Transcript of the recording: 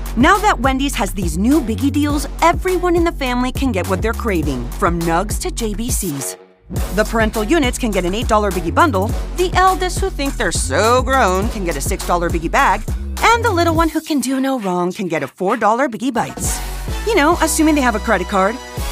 Now that Wendy's has these new biggie deals, everyone in the family can get what they're craving, from nugs to JBCs. The parental units can get an $8 biggie bundle, the eldest who think they're so grown can get a $6 biggie bag, and the little one who can do no wrong can get a $4 biggie bites. You know, assuming they have a credit card.